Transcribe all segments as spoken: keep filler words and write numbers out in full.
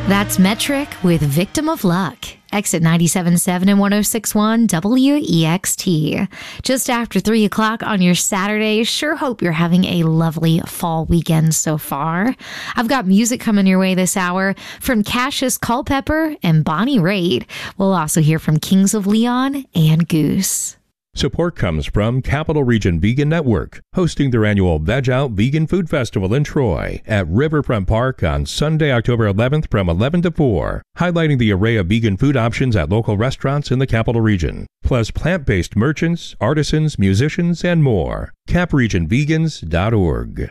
That's Metric with Victim of Luck. Exit ninety-seven point seven and one oh six point one W E X T. Just after three o'clock on your Saturday. Sure hope you're having a lovely fall weekend so far. I've got music coming your way this hour from Cassius Culpepper and Bonnie Raitt. We'll also hear from Kings of Leon and Goose. Support comes from Capital Region Vegan Network, hosting their annual Veg Out Vegan Food Festival in Troy at Riverfront Park on Sunday, October eleventh from eleven to four, highlighting the array of vegan food options at local restaurants in the Capital Region, plus plant-based merchants, artisans, musicians, and more. cap region vegans dot org.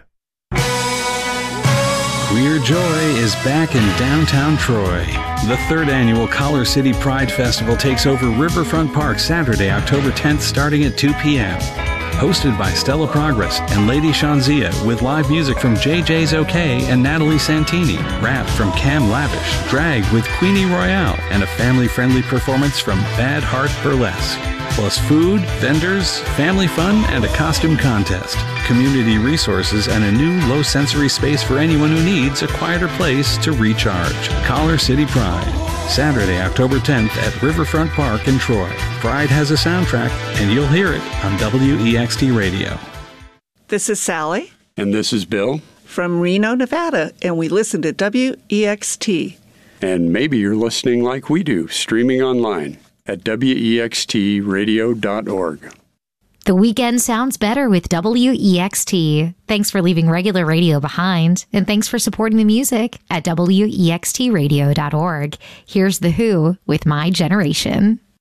Queer Joy is back in downtown Troy. The third annual Collar City Pride Festival takes over Riverfront Park Saturday, October tenth, starting at two p.m. Hosted by Stella Progress and Lady Shanzia, with live music from J J's OK and Natalie Santini, rap from Cam Lavish, drag with Queenie Royale, and a family-friendly performance from Bad Heart Burlesque. Plus food, vendors, family fun, and a costume contest. Community resources and a new low-sensory space for anyone who needs a quieter place to recharge. Collar City Pride. Saturday, October tenth at Riverfront Park in Troy. Pride has a soundtrack, and you'll hear it on W E X T Radio. This is Sally. And this is Bill. From Reno, Nevada, and we listen to W E X T. And maybe you're listening like we do, streaming online at W E X T radio dot org. The weekend sounds better with W E X T. Thanks for leaving regular radio behind, and thanks for supporting the music at W E X T radio dot org. Here's The Who with My Generation.